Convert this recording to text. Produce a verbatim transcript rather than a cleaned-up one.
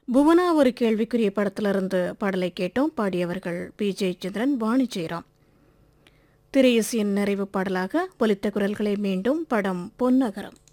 புவனா ஒரு கேள்விக்குரிய படத்திலிருந்து பாடலை கேட்டோம். பாடியவர்கள் பி ஜெயச்சந்திரன், வாணி ஜெயராம். திரையிசையின் நிறைவு பாடலாக ஒலித்த குரல்களை மீண்டும் படம் பொன்னகரம்.